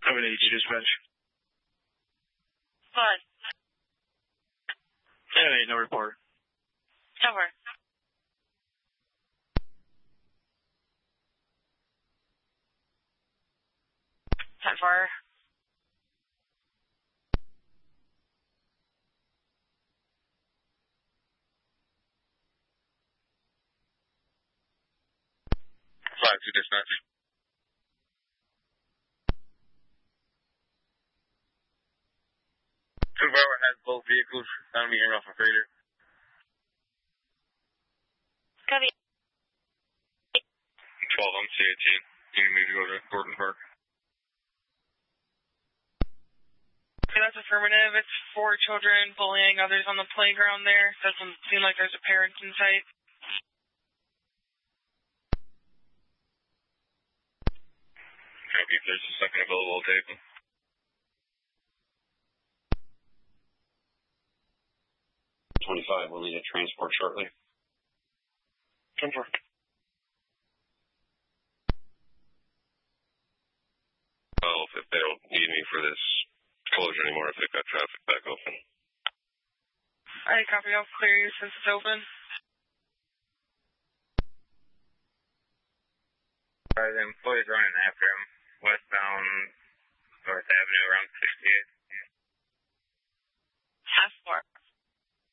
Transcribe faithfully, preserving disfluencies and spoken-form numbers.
seven eight dispatch. What? seven eight, no report. Over. ten four. five two dispatch. Whoever has both vehicles, I'm getting off a freighter. Copy. twelve, I'm C eighteen. You need me to go to Gordon Park. Okay, that's affirmative. It's four children bullying others on the playground there. Doesn't seem like there's a parent in sight. Copy, if there's a second available, I'll take them. twenty-five, we'll need a transport shortly. ten four. Well, if they don't need me for this closure anymore, if they've got traffic back open. Alright, copy. I'll clear you since it's open. Uh, the employee's running after him, westbound North Avenue around sixty-eight.